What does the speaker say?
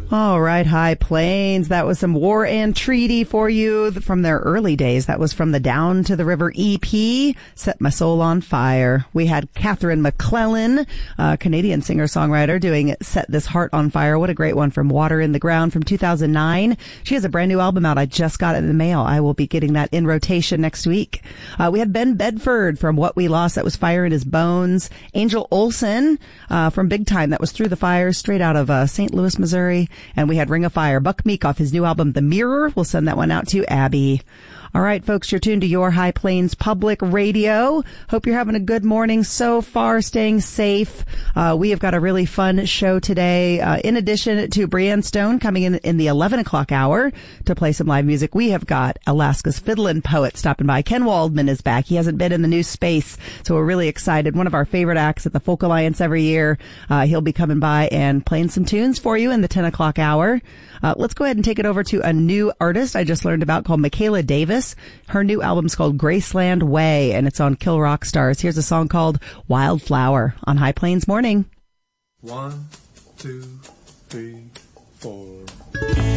All right, High Plains. That was some War and Treaty for you from their early days. That was from the Down to the River EP, Set My Soul on Fire. We had Catherine McClellan, Canadian singer-songwriter, doing Set This Heart on Fire. What a great one from Water in the Ground from 2009. She has a brand new album out. I just got it in the mail. I will be getting that in rotation next week. We had Ben Bedford from What We Lost. That was Fire in His Bones. Angel Olsen from Big Time. That was Through the Fire, straight out of St. Louis, Missouri. And we had Ring of Fire. Buck Meek off his new album, The Mirror. We'll send that one out to Abby. All right, folks, you're tuned to your High Plains Public Radio. Hope you're having a good morning so far, staying safe. We have got a really fun show today. In addition to Brianne Stone coming in the 11 o'clock hour to play some live music, we have got Alaska's Fiddlin' Poet stopping by. Ken Waldman is back. He hasn't been in the new space, so we're really excited. One of our favorite acts at the Folk Alliance every year. He'll be coming by and playing some tunes for you in the 10 o'clock hour. Let's go ahead and take it over to a new artist I just learned about called Michaela Davis. Her new album's called Graceland Way, and it's on Kill Rock Stars. Here's a song called Wildflower on High Plains Morning. 1, 2, 3, 4.